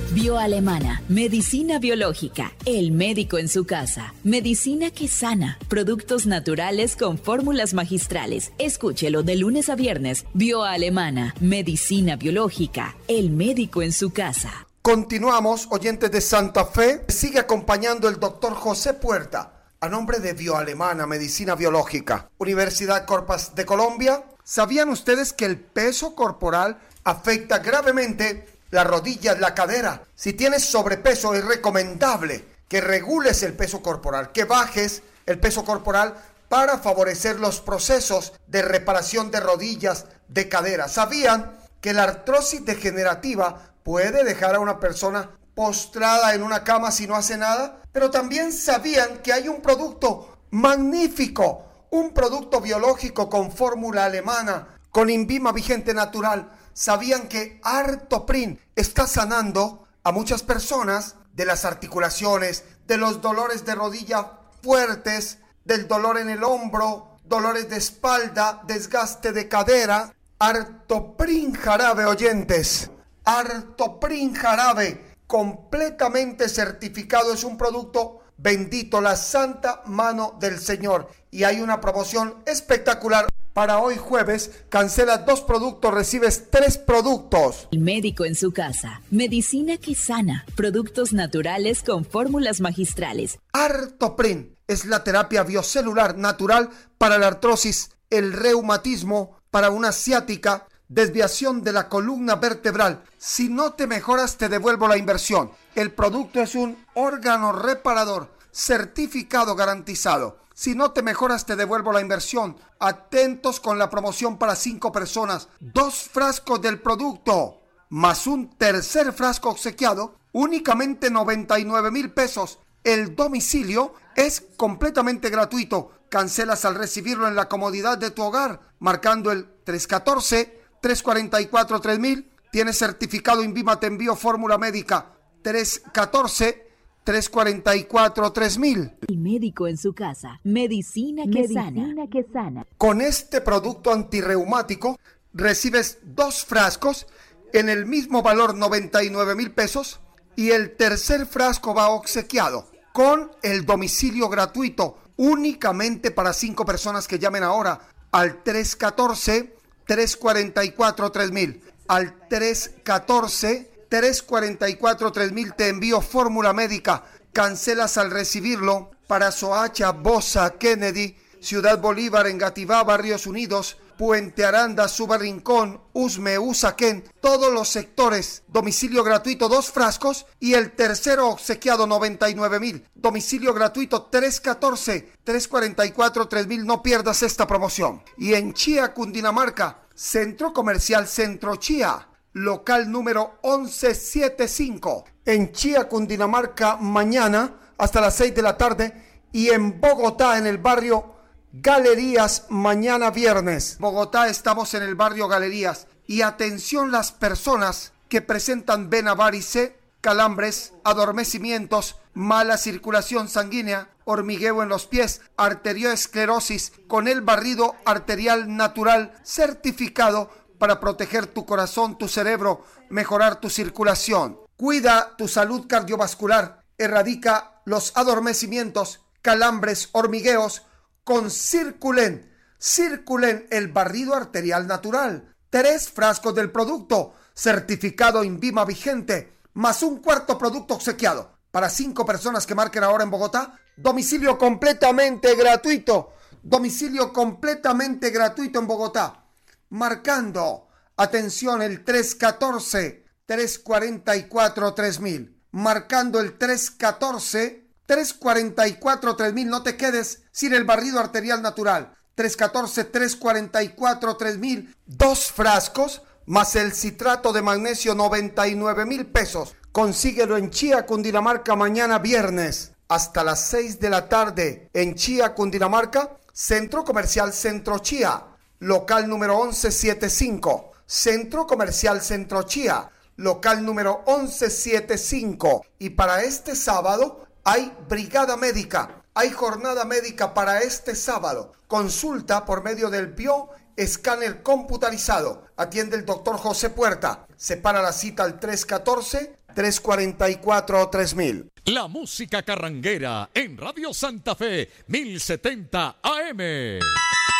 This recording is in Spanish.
Bioalemana, medicina biológica, el médico en su casa, medicina que sana, productos naturales con fórmulas magistrales. Escúchelo de lunes a viernes. Bioalemana, medicina biológica, el médico en su casa. Continuamos, oyentes de Santa Fe. Sigue acompañando el doctor José Puerta, a nombre de Bioalemana, medicina biológica, Universidad Corpas de Colombia. ¿Sabían ustedes que el peso corporal afecta gravemente las rodillas, la cadera? Si tienes sobrepeso, es recomendable que regules el peso corporal, que bajes el peso corporal para favorecer los procesos de reparación de rodillas, de cadera. ¿Sabían que la artrosis degenerativa puede dejar a una persona postrada en una cama si no hace nada? Pero también sabían que hay un producto magnífico, un producto biológico con fórmula alemana, con Invima Vigente Natural. ¿Sabían que Artoprin está sanando a muchas personas de las articulaciones, de los dolores de rodilla fuertes, del dolor en el hombro, dolores de espalda, desgaste de cadera? Artoprin jarabe, oyentes. Artoprin jarabe, completamente certificado, es un producto bendito, la santa mano del Señor. Y hay una promoción espectacular. Para hoy jueves, cancelas 2 productos, recibes 3 productos. El médico en su casa, medicina que sana, productos naturales con fórmulas magistrales. Artoprin es la terapia biocelular natural para la artrosis, el reumatismo, para una ciática, desviación de la columna vertebral. Si no te mejoras, te devuelvo la inversión. El producto es un órgano reparador, certificado, garantizado. Si no te mejoras, te devuelvo la inversión. Atentos con la promoción para 5 personas. 2 frascos del producto, más un tercer frasco obsequiado, únicamente 99,000 pesos. El domicilio es completamente gratuito. Cancelas al recibirlo en la comodidad de tu hogar, marcando el 314-344-3000. Tienes certificado Invima, te envío fórmula médica. 314-344-3000. El médico en su casa, medicina que sana. Con este producto antirreumático recibes 2 frascos en el mismo valor, 99,000 pesos, y el tercer frasco va obsequiado con el domicilio gratuito, únicamente para 5 personas que llamen ahora al 314-344-3000. Al 314-344-3000 te envío fórmula médica. Cancelas al recibirlo para Soacha, Bosa, Kennedy, Ciudad Bolívar, Engativá, Barrios Unidos, Puente Aranda, Suba Rincón, Usme, Usaquén, todos los sectores. Domicilio gratuito, 2 frascos y el tercero obsequiado, 99,000. Domicilio gratuito, 314-344-3000. No pierdas esta promoción. Y en Chía, Cundinamarca, Centro Comercial Centro Chía, local número 1175. En Chía, Cundinamarca, mañana hasta las 6 de la tarde. Y en Bogotá, en el barrio Galerías, mañana viernes. Bogotá, estamos en el barrio Galerías. Y atención, las personas que presentan vena varice, calambres, adormecimientos, mala circulación sanguínea, hormigueo en los pies, arterioesclerosis, con el barrido arterial natural certificado para proteger tu corazón, tu cerebro, mejorar tu circulación. Cuida tu salud cardiovascular, erradica los adormecimientos, calambres, hormigueos con Circulen. Circulen, el barrido arterial natural. 3 frascos del producto, certificado Invima Vigente, más un cuarto producto obsequiado. Para 5 personas que marquen ahora en Bogotá, domicilio completamente gratuito. Domicilio completamente gratuito en Bogotá. Marcando, atención, el 314-344-3000. Marcando el 314-344-3000. No te quedes sin el barrido arterial natural. 314-344-3000. 2 frascos más el citrato de magnesio, 99,000 pesos. Consíguelo en Chía, Cundinamarca, mañana viernes hasta las 6 de la tarde. En Chía, Cundinamarca, Centro Comercial Centro Chía, local número 1175. Centro Comercial Centro Chía, local número 1175. Y para este sábado hay brigada médica, hay jornada médica para este sábado. Consulta por medio del bioescáner computarizado. Atiende el doctor José Puerta. Separa la cita al 314 344-3000. La música carranguera en Radio Santa Fe, 1070 AM.